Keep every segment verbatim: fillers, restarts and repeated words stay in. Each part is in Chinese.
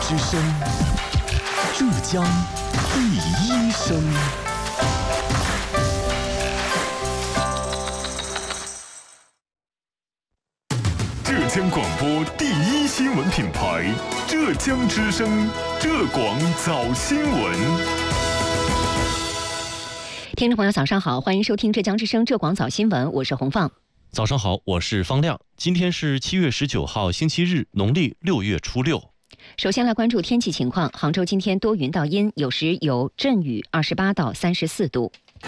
之声，浙江第一声。浙江广播第一新闻品牌，浙江之声，浙广早新闻。 听众朋友，早上好，欢迎收听浙江之声浙广早新闻，我是洪放。 早上好，我是方亮。今天是七月十九号，星期日，农历六月初六。 首先来关注天气情况，杭州今天多云到阴，有时有阵雨，二十八到三十四度。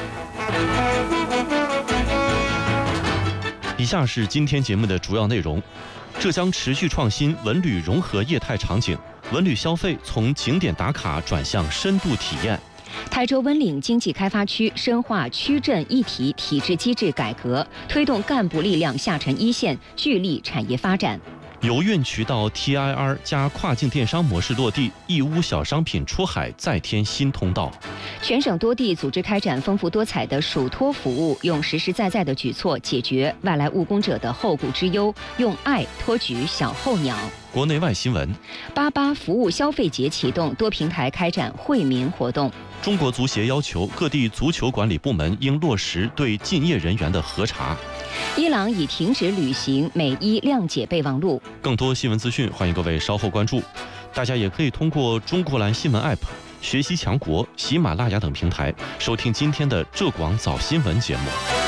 以下是今天节目的主要内容：浙江持续创新文旅融合业态场景，文旅消费从景点打卡转向深度体验。 台州温岭经济开发区深化区镇一体体制机制改革，推动干部力量下沉一线，聚力产业发展。 油运渠道 T I R 加跨境电商模式落地，义乌小商品出海再添新通道。 全省多地组织开展丰富多彩的属托服务，用实实在在的举措解决外来务工者的后顾之忧，用爱托举小候鸟。 国内外新闻： 八八服务消费节启动，多平台开展惠民活动。 中国足协要求各地足球管理部门应落实对竞业人员的核查。 伊朗已停止履行美伊谅解备忘录。 更多新闻资讯，欢迎各位稍后关注。大家也可以通过中国蓝新闻 App、学习强国、喜马拉雅等平台收听今天的浙广早新闻节目。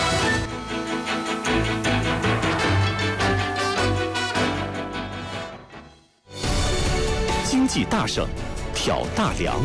经济大省，挑大梁。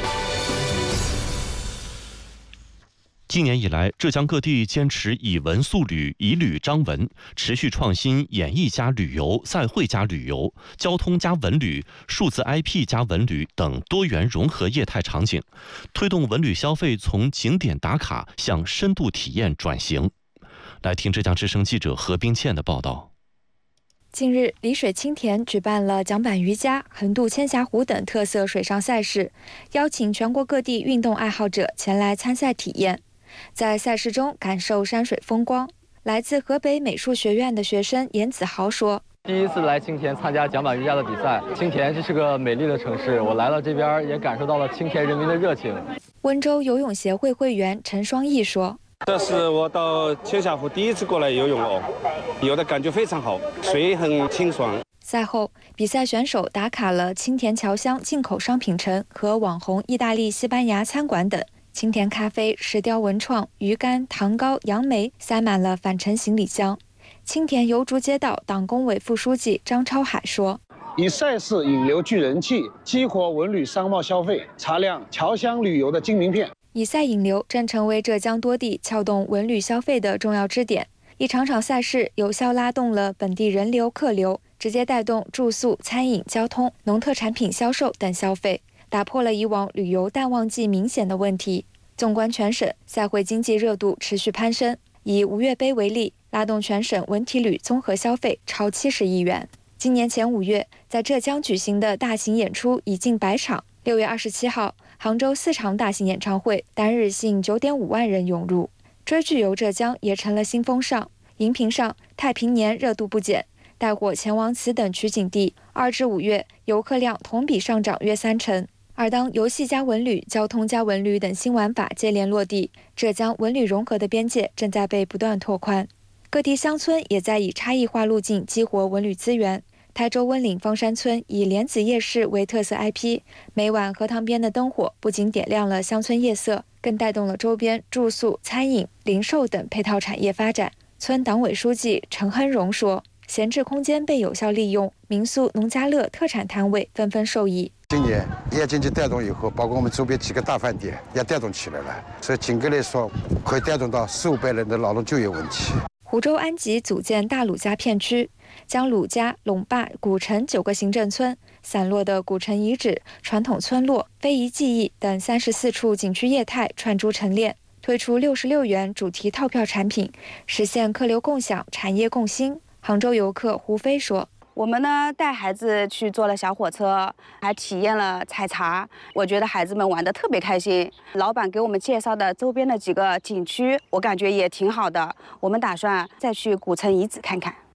今年以来，浙江各地坚持以文塑旅、以旅彰文，持续创新演艺加旅游、赛会加旅游、交通加文旅、数字 I P 加文旅等多元融合业态场景，推动文旅消费从景点打卡向深度体验转型。来听浙江之声记者何冰倩的报道。 近日，丽水青田举办了桨板瑜伽、横渡千峡湖等特色水上赛事，邀请全国各地运动爱好者前来参赛体验。在赛事中感受山水风光，来自河北美术学院的学生严子豪说：“ 第一次来青田参加桨板瑜伽的比赛，青田这是个美丽的城市，我来到这边也感受到了青田人民的热情。” 温州游泳协会会员陈双义说：“ 这是我到千峡湖第一次过来游泳哦，游的感觉非常好，水很清爽。” 赛后，比赛选手打卡了青田侨乡进口商品城和网红意大利、西班牙餐馆等。青田咖啡、石雕文创、鱼干、糖糕、杨梅塞满了返程行李箱。青田油竹街道党工委副书记张超海说：“ 以赛事引流聚人气，激活文旅商贸消费，擦亮侨乡旅游的金名片。” 以赛引流正成为浙江多地撬动文旅消费的重要支点。一场场赛事有效拉动了本地人流、客流，直接带动住宿、餐饮、交通、农特产品销售等消费，打破了以往旅游淡旺季明显的问题。纵观全省，赛会经济热度持续攀升。以吴越杯为例，拉动全省文体旅综合消费超七十亿元。今年前五月，在浙江举行的大型演出已近百场。六月二十七号，杭州四场大型演唱会，单日吸引九点五万人涌入。追剧游浙江也成了新风尚。荧屏上，太平年热度不减，带火前往此等取景地，二至五月游客量同比上涨约三成。而当游戏加文旅、交通加文旅等新玩法接连落地，浙江文旅融合的边界正在被不断拓宽。各地乡村也在以差异化路径激活文旅资源。台州温岭方山村以莲子夜市为特色 I P， 每晚河塘边的灯火不仅点亮了乡村夜色，更带动了周边住宿、餐饮、零售等配套产业发展。村党委书记陈亨荣说：“闲置空间被有效利用，民宿、农家乐、特产摊位纷纷受益。” 今年夜经济带动以后，包括我们周边几个大饭店也带动起来了，所以整个来说可以带动到四五百人的劳动就业问题。 湖州安吉组建大鲁家片区，将鲁家、陇坝、古城九个行政村、散落的古城遗址、传统村落、非遗技艺等三十四处景区业态串珠陈列，推出六十六元主题套票产品，实现客流共享、产业共兴。杭州游客胡飞说：“ 我们呢带孩子去坐了小火车，还体验了采茶，我觉得孩子们玩得特别开心。老板给我们介绍的周边的几个景区，我感觉也挺好的。我们打算再去古城遗址看看。”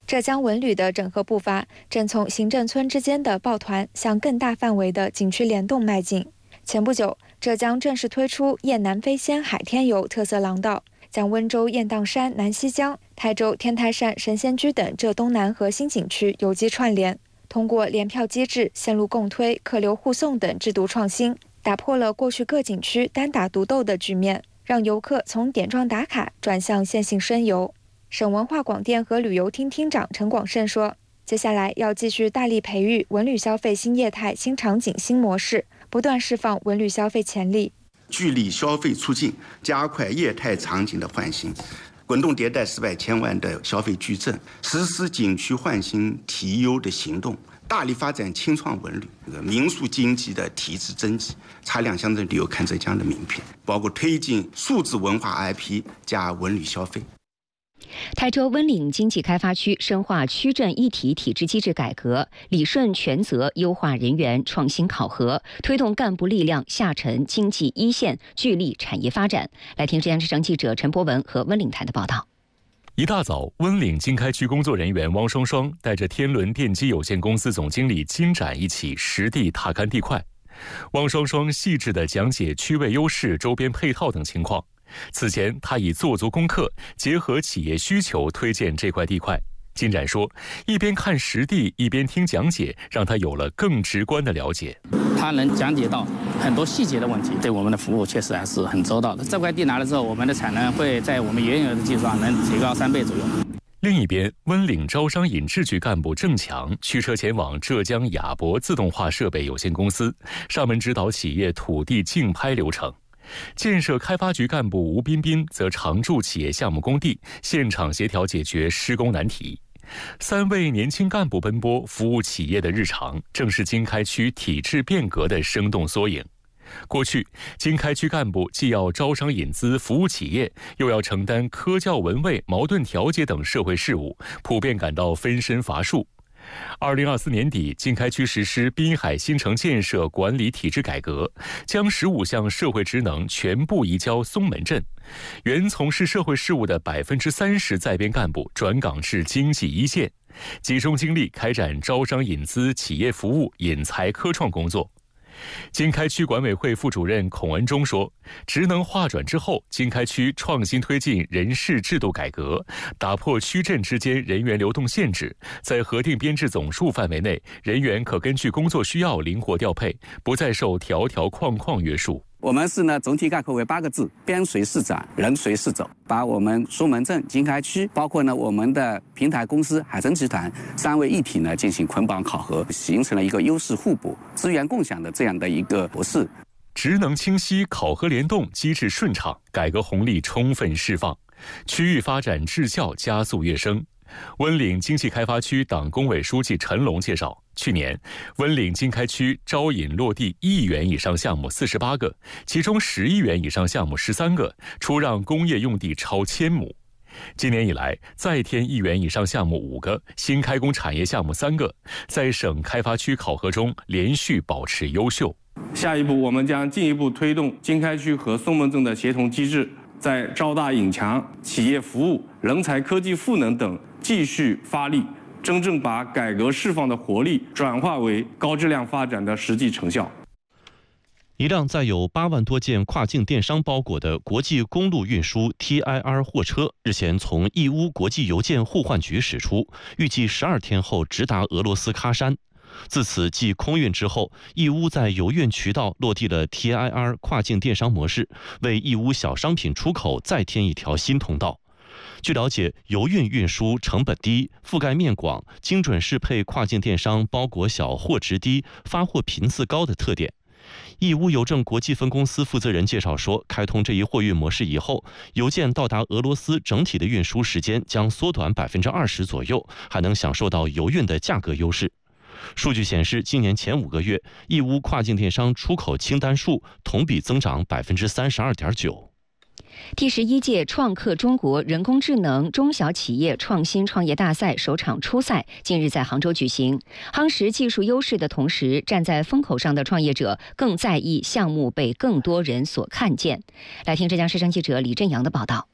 浙江文旅的整合步伐正从行政村之间的抱团向更大范围的景区联动迈进。前不久，浙江正式推出雁南飞仙海天游特色廊道，将温州雁荡山南溪江、台州天台山神仙居等浙东南核心景区有机串联，通过联票机制、线路共推、客流互送等制度创新，打破了过去各景区单打独斗的局面，让游客从点状打卡转向线性深游。省文化广电和旅游厅厅长陈广胜说，接下来要继续大力培育文旅消费新业态、新场景、新模式，不断释放文旅消费潜力， 聚力消费促进，加快业态场景的换新，滚动迭代十百千万的消费矩阵，实施景区换新提优的行动，大力发展轻创文旅，民宿经济的提质增级，擦亮乡镇旅游看浙江的名片，包括推进数字文化 I P 加文旅消费。 台州温岭经济开发区深化区镇一体体制机制改革，理顺权责，优化人员创新考核，推动干部力量下沉经济一线，聚力产业发展。来听浙江之声记者陈博文和温岭台的报道。 一大早，温岭经开区工作人员汪双双带着天伦电机有限公司总经理金展一起实地踏勘地块。汪双双细致地讲解区位优势、周边配套等情况。此前，他已做足功课，结合企业需求推荐这块地块。金展说，一边看实地，一边听讲解，让他有了更直观的了解。 他能讲解到很多细节的问题，对我们的服务确实还是很周到的。这块地拿了之后，我们的产能会在我们原有的基础上能提高三倍左右。 另一边，温岭招商引致局干部郑强驱车前往浙江亚博自动化设备有限公司，上门指导企业土地竞拍流程。建设开发局干部吴彬彬则常驻企业项目工地，现场协调解决施工难题。三位年轻干部奔波服务企业的日常，正是经开区体制变革的生动缩影。过去，经开区干部既要招商引资服务企业，又要承担科教文卫、矛盾调解等社会事务，普遍感到分身乏术。二零二四年底，经开区实施滨海新城建设管理体制改革，将十五项社会职能全部移交松门镇。原从事社会事务的百分之三十在编干部转岗至经济一线，集中精力开展招商引资、企业服务、引才科创工作。经开区管委会副主任孔恩忠说，职能划转之后，经开区创新推进人事制度改革，打破区镇之间人员流动限制，在核定编制总数范围内，人员可根据工作需要灵活调配，不再受条条框框约束。 我们是呢总体概括为八个字：边随事展，人随事走。把我们松门镇、经开区，包括呢我们的平台公司海参集团三位一体呢进行捆绑考核，形成了一个优势互补、资源共享的这样的一个模式。 职能清晰，考核联动，机制顺畅，改革红利充分释放，区域发展质效加速跃升。温岭经济开发区党工委书记陈龙介绍，去年温岭经开区招引落地一亿元以上项目四十八个，其中十亿元以上项目十三个，出让工业用地超千亩。今年以来，再添亿元以上项目五个，新开工产业项目三个，在省开发区考核中连续保持优秀。 下一步，我们将进一步推动经开区和松门镇的协同机制，在招大引强、企业服务、人才科技赋能等继续发力，真正把改革释放的活力转化为高质量发展的实际成效。 一辆载有八万多件跨境电商包裹的国际公路运输 T I R 货车，日前从义乌国际邮件互换局驶出，预计十二天后直达俄罗斯喀山。自此，继空运之后，义乌在邮运渠道落地了 T I R 跨境电商模式，为义乌小商品出口再添一条新通道。据了解，邮运运输成本低、覆盖面广、精准适配跨境电商包裹小、货值低、发货频次高的特点。义乌邮政国际分公司负责人介绍说，开通这一货运模式以后，邮件到达俄罗斯整体的运输时间将缩短百分之二十左右，还能享受到邮运的价格优势。数据显示，今年前五个月，义乌跨境电商出口清单数同比增长百分之三十二点九。 第十一届创客中国人工智能中小企业创新创业大赛首场初赛近日在杭州举行。夯实技术优势的同时，站在风口上的创业者更在意项目被更多人所看见。来听浙江之声记者李振阳的报道。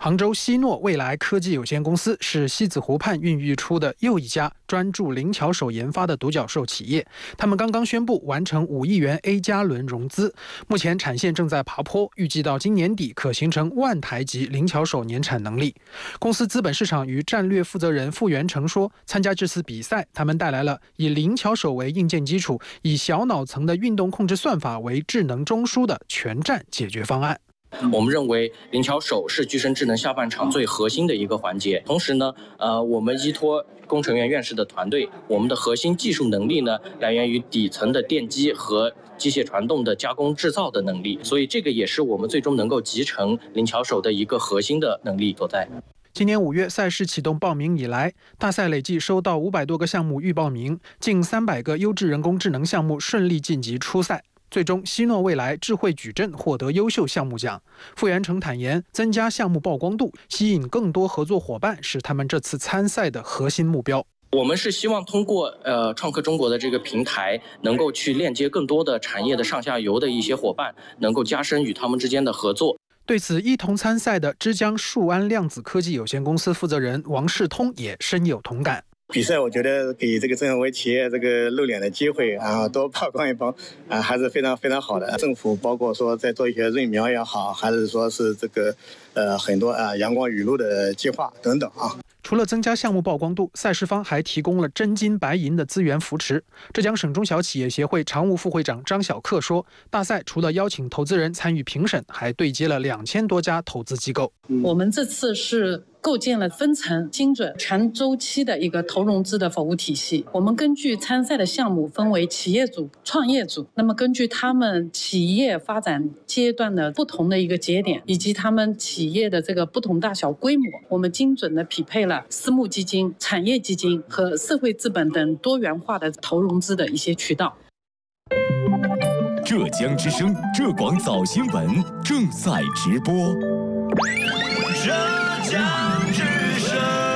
杭州西诺未来科技有限公司是西子湖畔孕育出的又一家专注灵巧手研发的独角兽企业。他们刚刚宣布完成五亿元 A 加轮融资，目前产线正在爬坡，预计到今年底可形成万台级灵巧手年产能力。公司资本市场与战略负责人傅元成说，参加这次比赛，他们带来了以灵巧手为硬件基础，以小脑层的运动控制算法为智能中枢的全站解决方案。 我们认为灵巧手是具身智能下半场最核心的一个环节。同时呢，呃，我们依托工程院院士的团队，我们的核心技术能力呢，来源于底层的电机和机械传动的加工制造的能力，所以这个也是我们最终能够集成灵巧手的一个核心的能力所在。 今年五月赛事启动报名以来，大赛累计收到五百多个项目预报名，近三百个优质人工智能项目顺利晋级初赛。最终，西诺未来智慧矩阵获得优秀项目奖。傅元成坦言，增加项目曝光度，吸引更多合作伙伴是他们这次参赛的核心目标。 我们是希望通过呃创客中国的这个平台，能够去链接更多的产业的上下游的一些伙伴，能够加深与他们之间的合作。 对此，一同参赛的之江数安量子科技有限公司负责人王世通也深有同感。 比赛我觉得给这个正为企业这个露脸的机会啊，多曝光一曝啊，还是非常非常好的。政府包括说在做一些润苗也好，还是说是这个呃很多啊阳光雨露的计划等等啊。 除了增加项目曝光度，赛事方还提供了真金白银的资源扶持。浙江省中小企业协会常务副会长张小克说，大赛除了邀请投资人参与评审，还对接了两千多家投资机构。 我们这次是构建了分层、精准、全周期的一个投融资的服务体系。我们根据参赛的项目分为企业组、创业组，那么根据他们企业发展阶段的不同的一个节点，以及他们企业的这个不同大小规模，我们精准的匹配了私募基金、产业基金和社会资本等多元化的投融资的一些渠道。 浙江之声浙广早新闻正在直播。浙江之声。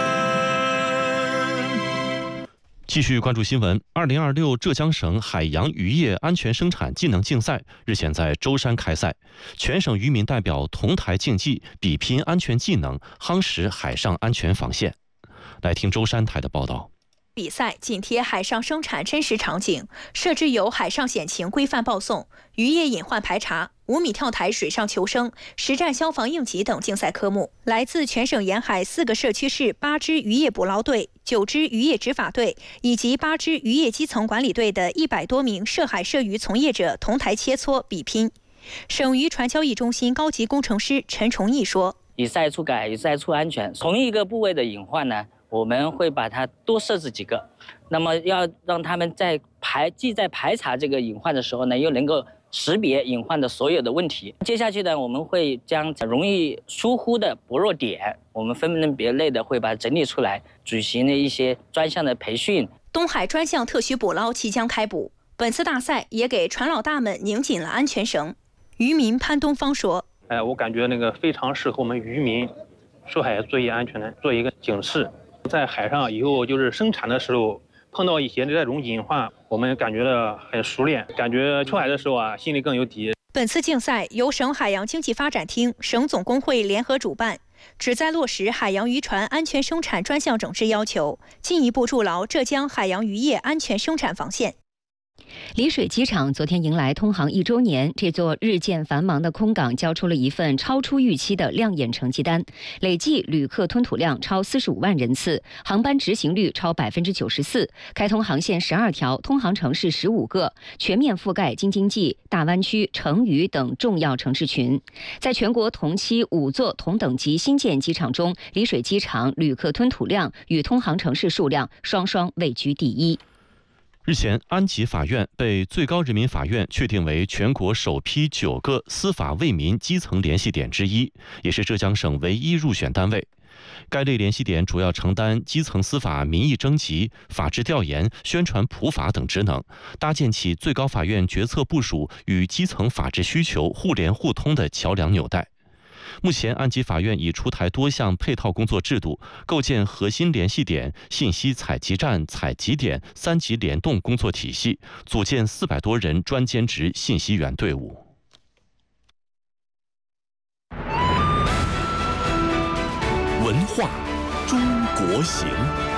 继续关注新闻。二零二六浙江省海洋渔业安全生产技能竞赛日前在舟山开赛，全省渔民代表同台竞技，比拼安全技能，夯实海上安全防线。来听舟山台的报道。 比赛紧贴海上生产真实场景，设置有海上险情规范报送、渔业隐患排查、五米跳台水上求生、实战消防应急等竞赛科目。来自全省沿海四个社区市八支渔业捕捞队、九支渔业执法队以及八支渔业基层管理队的一百多名涉海涉渔从业者同台切磋比拼。省渔船交易中心高级工程师陈崇义说：“ 以赛出改，以赛出安全。同一个部位的隐患呢，我们会把它多设置几个，那么要让他们在排既在排查这个隐患的时候呢，又能够识别隐患的所有的问题。接下去呢，我们会将容易疏忽的薄弱点，我们分门别类的会把它整理出来，举行了一些专项的培训。 东海专项特许捕捞即将开捕，本次大赛也给船老大们拧紧了安全绳。渔民潘东方说：“ 哎，我感觉那个非常适合我们渔民出海作业安全的做一个警示。在海上以后就是生产的时候碰到一些这种隐患，我们感觉到很熟练，感觉出海的时候啊心里更有底。” 本次竞赛由省海洋经济发展厅、省总工会联合主办，旨在落实海洋渔船安全生产专项整治要求，进一步筑牢浙江海洋渔业安全生产防线。 丽水机场昨天迎来通航一周年，这座日渐繁忙的空港交出了一份超出预期的亮眼成绩单，累计旅客吞吐量超四十五万人次，航班执行率超百分之九十四，开通航线十二条，通航城市十五个，全面覆盖京津冀、大湾区、成渝等重要城市群。在全国同期五座同等级新建机场中，丽水机场旅客吞吐量与通航城市数量双双位居第一。 日前，安吉法院被最高人民法院确定为全国首批九个司法为民基层联系点之一，也是浙江省唯一入选单位。该类联系点主要承担基层司法民意征集、法制调研、宣传普法等职能，搭建起最高法院决策部署与基层法治需求互联互通的桥梁纽带。目前，安吉法院已出台多项配套工作制度，构建核心联系点、信息采集站、采集点三级联动工作体系，组建四百多人专兼职信息员队伍。 文化中国行。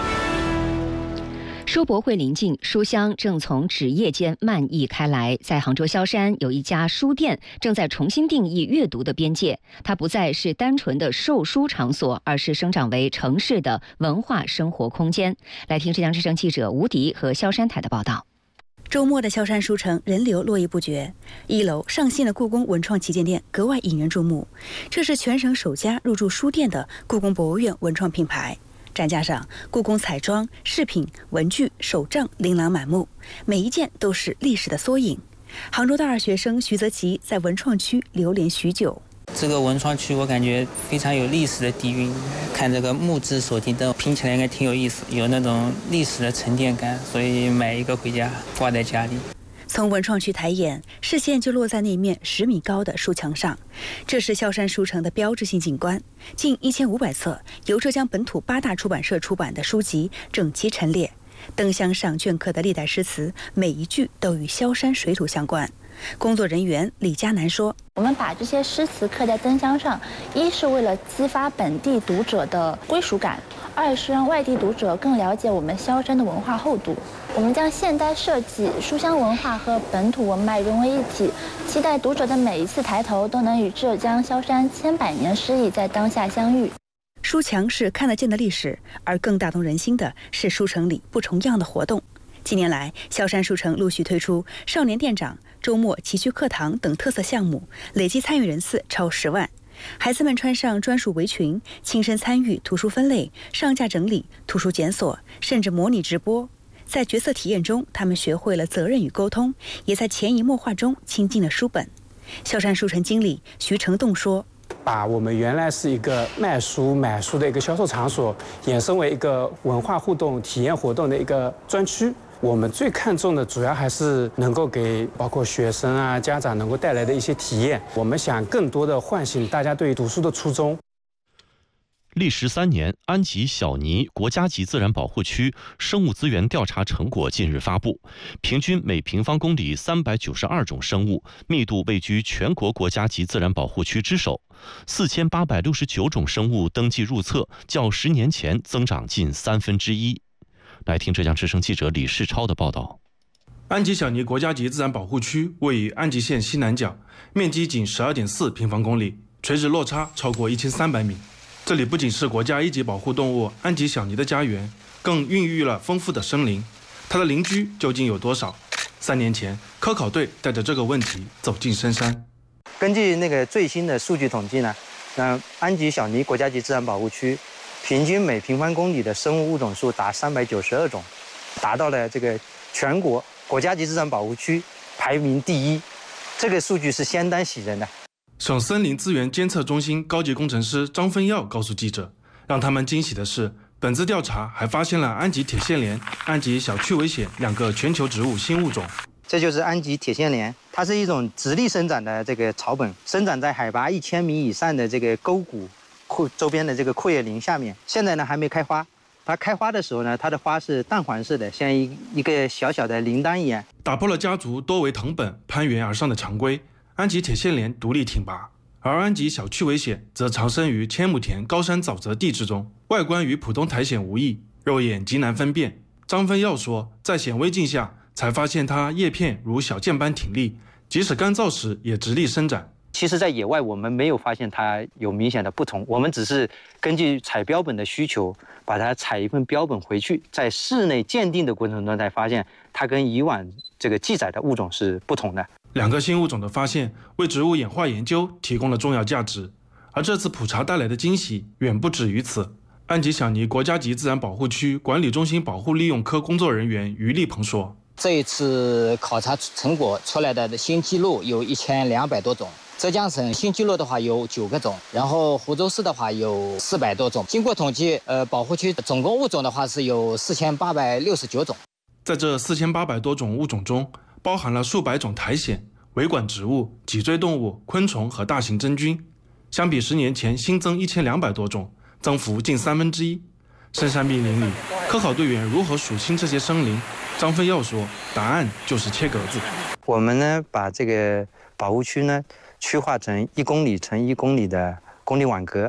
书博会临近，书香正从纸页间漫溢开来。在杭州萧山，有一家书店正在重新定义阅读的边界，它不再是单纯的售书场所，而是生长为城市的文化生活空间。来听浙江之声记者吴迪和萧山台的报道。 周末的萧山书城人流络绎不绝，一楼上新的故宫文创旗舰店格外引人注目。这是全省首家入驻书店的故宫博物院文创品牌。展架上，故宫彩妆、饰品、文具、手账琳琅满目，每一件都是历史的缩影。杭州大二学生徐泽奇在文创区流连许久。 这个文创区我感觉非常有历史的底蕴，看这个木质手提灯拼起来应该挺有意思，有那种历史的沉淀感，所以买一个回家挂在家里。 从文创区抬眼，视线就落在那面十米高的书墙上，这是萧山书城的标志性景观。近一千五百册由浙江本土八大出版社出版的书籍整齐陈列，灯箱上镌刻的历代诗词，每一句都与萧山水土相关。工作人员李佳楠说：“ 我们把这些诗词刻在灯箱上，一是为了激发本地读者的归属感，二是让外地读者更了解我们萧山的文化厚度。我们将现代设计、书香文化和本土文脉融为一体，期待读者的每一次抬头都能与浙江萧山千百年诗意在当下相遇。” 书墙是看得见的历史，而更打动人心的是书城里不重样的活动。近年来，萧山书城陆续推出少年店长、周末奇趣课堂等特色项目，累计参与人次超十万。孩子们穿上专属围裙，亲身参与图书分类、上架整理、图书检索，甚至模拟直播。在角色体验中，他们学会了责任与沟通，也在潜移默化中亲近了书本。萧山书城经理徐成栋说：“ 把我们原来是一个卖书、买书的一个销售场所，衍生为一个文化互动、体验活动的一个专区。我们最看重的主要还是能够给包括学生啊、家长能够带来的一些体验。我们想更多的唤醒大家对读书的初衷。” 历时三年，安吉小尼国家级自然保护区生物资源调查成果近日发布，平均每平方公里三百九十二种生物，密度位居全国国家级自然保护区之首。四千八百六十九种生物登记入册，较十年前增长近三分之一。来听浙江之声记者李世超的报道。 安吉小尼国家级自然保护区位于安吉县西南角，面积仅 十二点四平方公里，垂直落差超过一千三百米。这里不仅是国家一级保护动物安吉小尼的家园，更孕育了丰富的森林。它的邻居究竟有多少？三年前，科考队带着这个问题走进深山。 根据那个最新的数据统计呢，那安吉小尼国家级自然保护区平均每平方公里的生物物种数达三百九十二种，达到了这个全国国家级自然保护区排名第一。这个数据是相当喜人的。 省森林资源监测中心高级工程师张芬耀告诉记者，让他们惊喜的是，本次调查还发现了安吉铁线莲、安吉小趣尾藓两个全球植物新物种。 这就是安吉铁线莲，它是一种直立生长的这个草本，生长在海拔一千米以上的这个沟谷库周边的这个阔叶林下面。现在呢还没开花，它开花的时候呢，它的花是淡黄色的，像一一个小小的铃铛一样。 打破了家族多为藤本攀援而上的常规，安吉铁线莲独立挺拔，而安吉小趣尾藓则藏身于千亩田高山沼泽地之中，外观与普通苔藓无异，肉眼极难分辨。张芬耀说，在显微镜下才发现它叶片如小剑般挺立，即使干燥时也直立伸展。 其实在野外我们没有发现它有明显的不同，我们只是根据采标本的需求把它采一份标本回去，在室内鉴定的过程中才发现它跟以往这个记载的物种是不同的。 两个新物种的发现为植物演化研究提供了重要价值，而这次普查带来的惊喜远不止于此。安吉小尼国家级自然保护区管理中心保护利用科工作人员于立鹏说， 这一次考察成果出来的新纪录有一千两百多种，浙江省新纪录的话有九个种，然后湖州市的话有四百多种。经过统计，呃，保护区总共物种的话是有四千八百六十九种。 在这四千八百多种物种中，包含了数百种苔藓、维管植物、脊椎动物、昆虫和大型真菌。相比十年前新增一千两百多种，增幅近三分之一。深山密林里，科考队员如何数清这些生灵？张芬耀说，答案就是切格子。 我们呢，把这个保护区呢区划成一公里乘一公里的公里网格，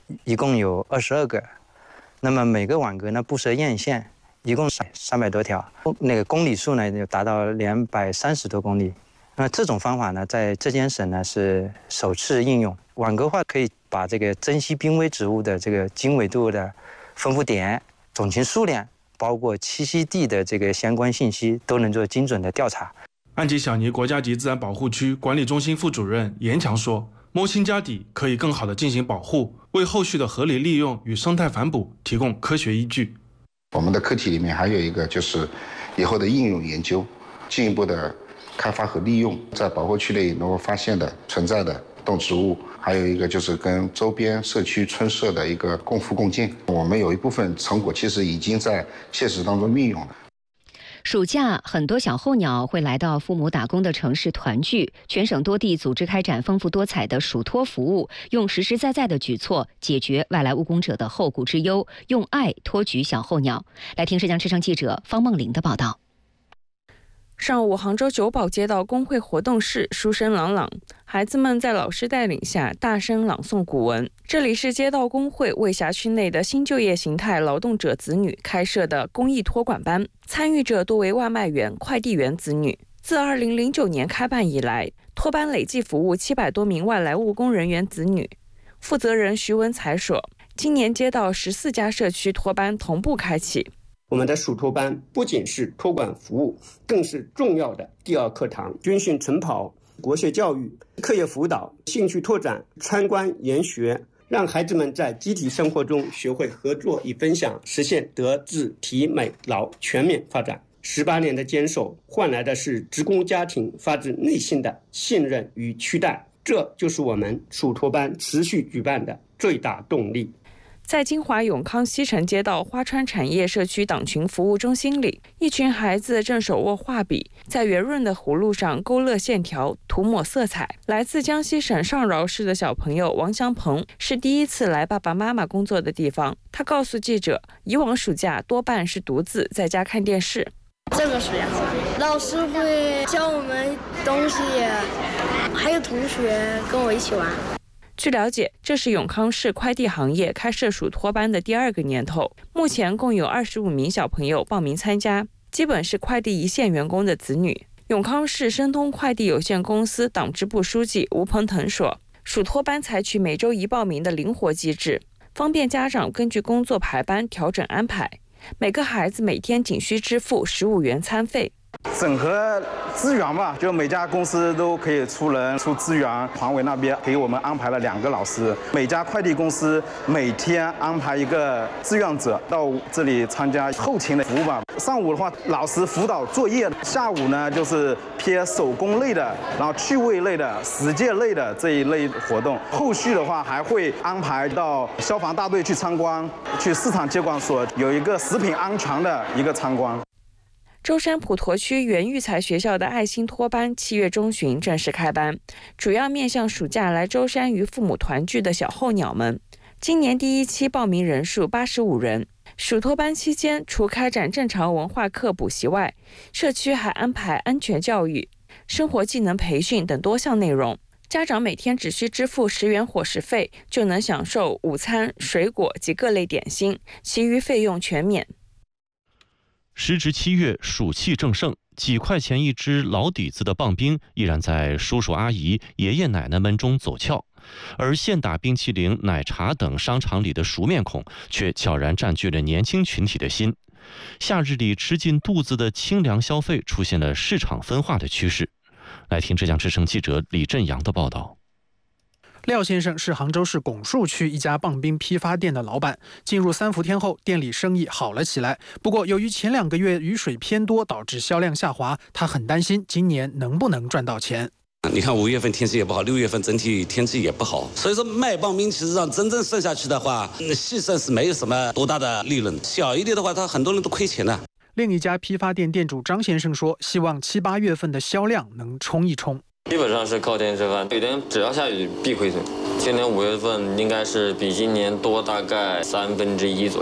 一共有二十二个，那么每个网格呢布设验线，一共三百多条，那个公里数呢就达到两百三十多公里。那这种方法呢，在浙江省呢是首次应用。网格化可以把这个珍稀濒危植物的这个经纬度的分布点、种群数量，包括栖息地的这个相关信息，都能做精准的调查。 安吉小尼国家级自然保护区管理中心副主任严强说，摸清家底可以更好地进行保护，为后续的合理利用与生态反哺提供科学依据。 我们的课题里面还有一个就是以后的应用研究，进一步的开发和利用在保护区内能够发现的存在的动植物，还有一个就是跟周边社区村社的一个共富共进。我们有一部分成果其实已经在现实当中运用了。 暑假，很多小候鸟会来到父母打工的城市团聚。全省多地组织开展丰富多彩的暑托服务，用实实在在的举措解决外来务工者的后顾之忧，用爱托举小候鸟。来听浙江之声记者方梦玲的报道。 上午，杭州九堡街道工会活动室书声朗朗，孩子们在老师带领下大声朗诵古文。这里是街道工会为辖区内的新就业形态劳动者子女开设的公益托管班，参与者多为外卖员、快递员子女。自二零零九年开办以来，托班累计服务七百多名外来务工人员子女。负责人徐文才说，今年街道十四家社区托班同步开启。 我们的暑托班不仅是托管服务，更是重要的第二课堂。军训晨跑、国学教育、课业辅导、兴趣拓展、参观研学，让孩子们在集体生活中学会合作与分享，实现德智体美劳全面发展。十八年的坚守，换来的是职工家庭发自内心的信任与期待，这就是我们暑托班持续举办的最大动力。 在金华永康西城街道花川产业社区党群服务中心里，一群孩子正手握画笔，在圆润的葫芦上勾勒线条、涂抹色彩。来自江西省上饶市的小朋友王祥鹏是第一次来爸爸妈妈工作的地方。他告诉记者，以往暑假多半是独自在家看电视。 这个暑假好玩，老师会教我们东西，还有同学跟我一起玩。 据了解，这是永康市快递行业开设暑托班的第二个年头，目前共有二十五名小朋友报名参加，基本是快递一线员工的子女。永康市申通快递有限公司党支部书记吴鹏腾说，暑托班采取每周一报名的灵活机制，方便家长根据工作排班调整安排。每个孩子每天仅需支付十五元餐费。 整合资源吧，就每家公司都可以出人出资源。团委那边给我们安排了两个老师，每家快递公司每天安排一个志愿者到这里参加后勤的服务吧。上午的话，老师辅导作业；下午呢，就是偏手工类的，然后趣味类的、实践类的这一类活动。后续的话，还会安排到消防大队去参观，去市场监管所有一个食品安全的一个参观。 舟山普陀区原育才学校的爱心托班七月中旬正式开班，主要面向暑假来舟山与父母团聚的小候鸟们。今年第一期报名人数八十五人。暑托班期间，除开展正常文化课补习外，社区还安排安全教育、生活技能培训等多项内容。家长每天只需支付十元伙食费，就能享受午餐、水果及各类点心，其余费用全免。 时值七月，暑气正盛，几块钱一只老底子的棒冰依然在叔叔阿姨、爷爷奶奶们中走俏，而现打冰淇淋、奶茶等商场里的熟面孔却悄然占据了年轻群体的心。夏日里吃进肚子的清凉消费出现了市场分化的趋势。来听浙江之声记者李振阳的报道。 廖先生是杭州市拱墅区一家棒冰批发店的老板，进入三伏天后，店里生意好了起来。不过，由于前两个月雨水偏多，导致销量下滑，他很担心今年能不能赚到钱。 你看五月份天气也不好，六月份整体天气也不好，所以说卖棒冰其实上真正剩下去的话，细算是没有什么多大的利润，小一点的话，他很多人都亏钱的。 另一家批发店店主张先生说，希望七八月份的销量能冲一冲。 基本上是靠天吃饭，有点只要下雨必亏损。今年五月份应该是比今年多大概三分之一左右。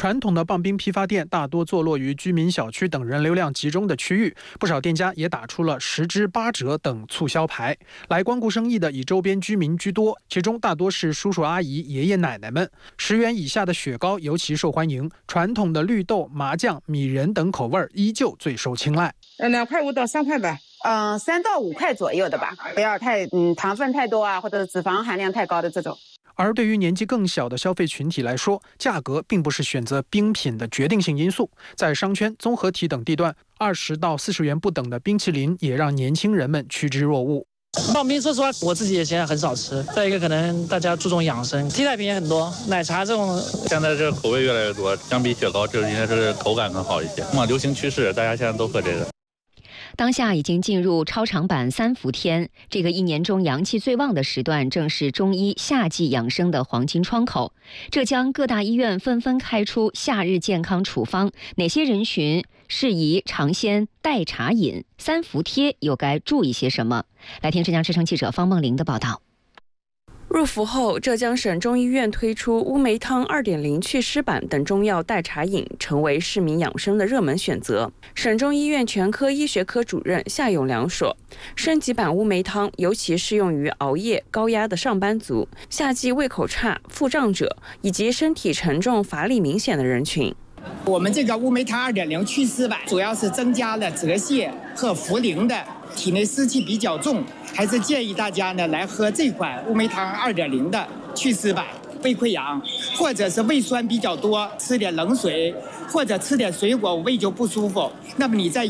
传统的棒冰批发店大多坐落于居民小区等人流量集中的区域，不少店家也打出了十支八折等促销牌。来光顾生意的以周边居民居多，其中大多是叔叔阿姨、爷爷奶奶们。十元以下的雪糕尤其受欢迎，传统的绿豆、麻酱、米仁等口味依旧最受青睐。 呃，两块五到三块吧。嗯、呃，三到五块左右的吧，不要太嗯糖分太多啊，或者脂肪含量太高的这种。 而对于年纪更小的消费群体来说，价格并不是选择冰品的决定性因素。在商圈、综合体等地段，二十到四十元不等的冰淇淋也让年轻人们趋之若鹜。 棒冰说实话，我自己也现在很少吃。再一个，可能大家注重养生，替代品也很多，奶茶这种。 现在这口味越来越多，相比雪糕，这应该是口感更好一些。嘛，流行趋势，大家现在都喝这个。 当下已经进入超长版三伏天，这个一年中阳气最旺的时段，正是中医夏季养生的黄金窗口。浙江各大医院纷纷开出夏日健康处方，哪些人群适宜尝鲜代茶饮？三伏贴又该注意些什么？来听浙江之声记者方梦玲的报道。 入伏后，浙江省中医院推出乌梅汤 二点零 祛湿版等中药代茶饮，成为市民养生的热门选择。省中医院全科医学科主任夏永良说，升级版乌梅汤尤其适用于熬夜、高压的上班族、夏季胃口差、腹胀者以及身体沉重、乏力明显的人群。 我们这个乌梅汤 二点零 祛湿版主要是增加了泽泻和茯苓的，体内湿气比较重，还是建议大家呢来喝这款乌梅汤 二点零 的祛湿版。胃溃疡或者是胃酸比较多，吃点冷水或者吃点水果，胃就不舒服。那么你在